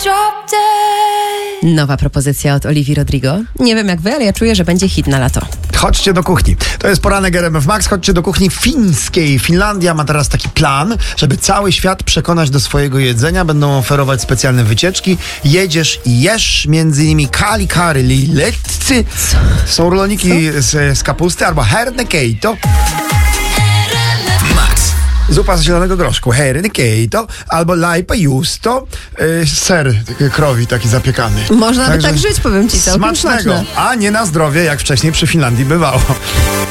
drop dead. Nowa propozycja od Olivii Rodrigo. Nie wiem jak wy, ale ja czuję, że będzie hit na lato. Chodźcie do kuchni. To jest poranek RMF Max. Chodźcie do kuchni fińskiej. Finlandia ma teraz taki plan, żeby cały świat przekonać do swojego jedzenia. Będą oferować specjalne wycieczki. Jedziesz i jesz, między innymi kalikary liletcy. Są roloniki z kapusty albo hernekeito. Zupa z zielonego groszku, hernekeito, albo lajpa justo, ser krowi taki zapiekany. Można by tak żyć, powiem ci, całkiem smacznego, smaczne. a nie na zdrowie, jak wcześniej przy Finlandii bywało.